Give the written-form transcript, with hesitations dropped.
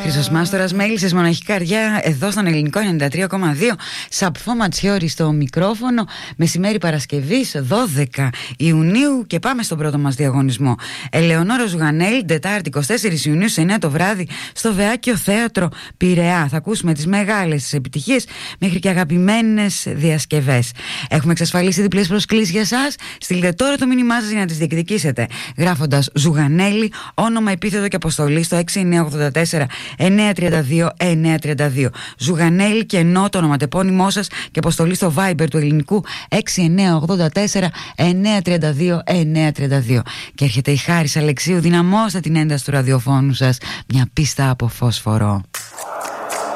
Χρυσοσμάστορας μέλισσες, μοναχική καρδιά, εδώ στον ελληνικό 93,2. Σαπφό Ματσιόρι στο μικρόφωνο. Μεσημέρι Παρασκευής 12 Ιουνίου και πάμε στον πρώτο μας διαγωνισμό. Ελεονόρα Ζουγανέλη, Τετάρτη 24 Ιουνίου σε 9 το βράδυ στο Βεάκιο Θέατρο Πειραιά. Θα ακούσουμε τις μεγάλες επιτυχίες μέχρι και αγαπημένες διασκευές. Έχουμε εξασφαλίσει διπλές προσκλήσεις για εσάς. Στείλτε τώρα το μήνυμά σας για να τις διεκδικήσετε, γράφοντας Ζουγανέλη, όνομα, επίθετο και αποστολή στο 6984 932 932. Ζουγανέλη και ενώ το ονοματεπώνυμό σας και αποστολή στο Viber του ελληνικού 6984 932 932. Και έρχεται η Χάρης Αλεξίου, δυναμώστε την ένταση του ραδιοφώνου σας, μια πίστα από φόσφορο.